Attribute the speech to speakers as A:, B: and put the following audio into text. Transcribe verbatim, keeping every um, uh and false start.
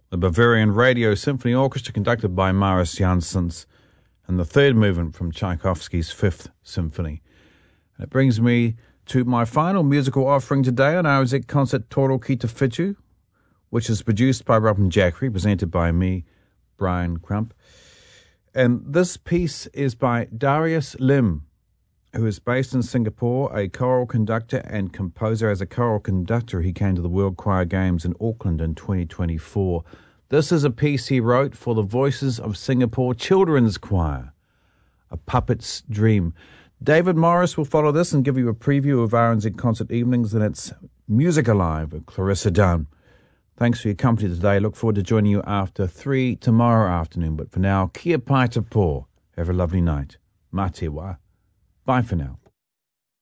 A: the Bavarian Radio Symphony Orchestra conducted by Maris Janssens, and the third movement from Tchaikovsky's Fifth Symphony. And it brings me to my final musical offering today on our Zek concert Toro Ki Te Whitu, which is produced by Robin Jackery, presented by me, Brian Crump. And this piece is by Darius Lim, who is based in Singapore, a choral conductor and composer. As a choral conductor, he came to the World Choir Games in Auckland in twenty twenty-four. This is a piece he wrote for the Voices of Singapore Children's Choir, A Puppet's Dream. David Morris will follow this and give you a preview of R N Z Concert Evenings, and it's Music Alive with Clarissa Dunn. Thanks for your company today. Look forward to joining you after three tomorrow afternoon. But for now, kia pai te pō. Have a lovely night. Mā te wā. Bye for now.